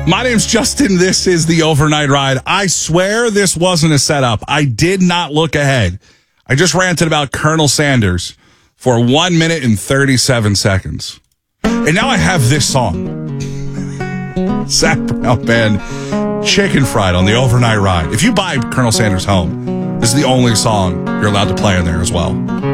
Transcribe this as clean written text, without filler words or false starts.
My name's Justin. This is the Overnight Ride. I swear this wasn't a setup. I did not look ahead. I just ranted about Colonel Sanders for 1 minute and 37 seconds. And now I have this song. Zach Brown Band, Chicken Fried on the Overnight Ride. If you buy Colonel Sanders' home, this is the only song you're allowed to play in there as well.